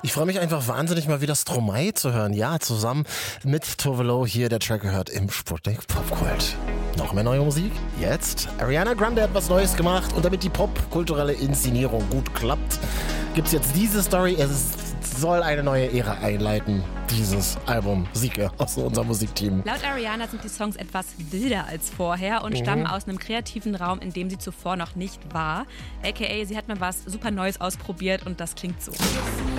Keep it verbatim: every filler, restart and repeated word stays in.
Ich freue mich einfach wahnsinnig mal wieder Stromae zu hören. Ja, zusammen mit Tove Lo hier der Track gehört im Sputnik Popkult. Noch mehr neue Musik? Jetzt? Ariana Grande hat was Neues gemacht und damit die popkulturelle Inszenierung gut klappt, gibt's jetzt diese Story. Es soll eine neue Ära einleiten, dieses Album. Sieke aus unserem Musikteam. Laut Ariana sind die Songs etwas wilder als vorher und Mhm. stammen aus einem kreativen Raum, in dem sie zuvor noch nicht war. A K A, sie hat mal was super Neues ausprobiert und das klingt so.